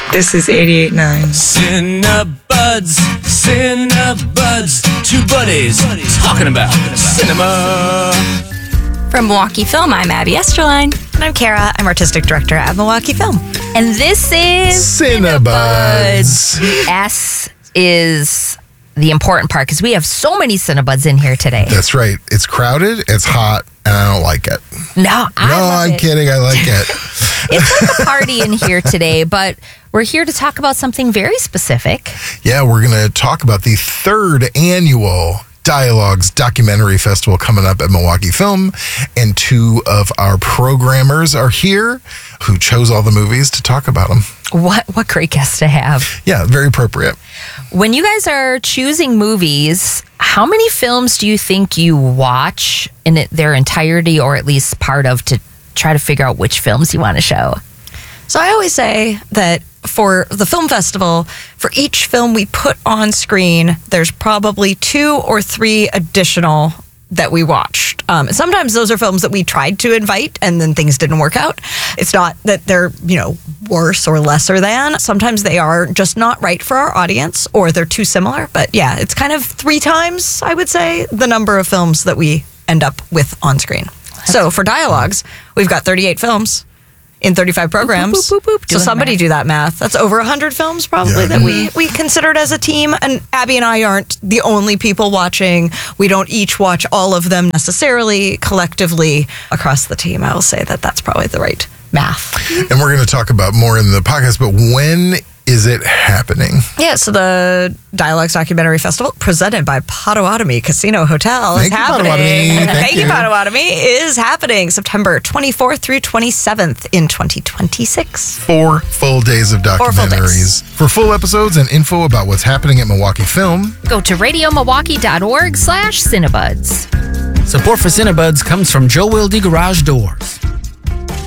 This is 88.9. Cinebuds, two buddies talking about cinema. From Milwaukee Film, I'm Abby Esterline. And I'm Kara. I'm Artistic Director at Milwaukee Film. And this is Cinebuds. S is the important part because we have so many Cinebuds in here today. That's right. It's crowded, it's hot, and I don't like it. I'm kidding. I like it. It's like a party in here today, but we're here to talk about something very specific. Yeah, we're going to talk about the third annual Dialogues Documentary Festival coming up at Milwaukee Film, and two of our programmers are here who chose all the movies to talk about them. What great guests to have. Yeah, very appropriate. When you guys are choosing movies, how many films do you think you watch in their entirety, or at least part of, to try to figure out which films you want to show? So I always say that for the film festival, for each film we put on screen, there's probably 2 or 3 additional that we watched. Sometimes those are films that we tried to invite and then things didn't work out. It's not that they're, worse or lesser than. Sometimes they are just not right for our audience, or they're too similar. But yeah, it's kind of 3 times, I would say, the number of films that we end up with on screen. So for Dialogues, we've got 38 films in 35 programs. Boop, boop, boop, boop. So somebody do that math. That's over 100 films probably that we considered as a team. And Abby and I aren't the only people watching. We don't each watch all of them necessarily. Collectively across the team, I will say that that's probably the right math. And we're going to talk about more in the podcast, but when is it happening? Yeah, so the Dialogues Documentary Festival, presented by Potawatomi Casino Hotel, is happening. Thank you, Potawatomi. Is happening September 24th through 27th in 2026. 4 full days of documentaries. For full episodes and info about what's happening at Milwaukee Film, Go to radiomilwaukee.org/Cinebuds. Support for Cinebuds comes from Joe Wilde Garage Doors.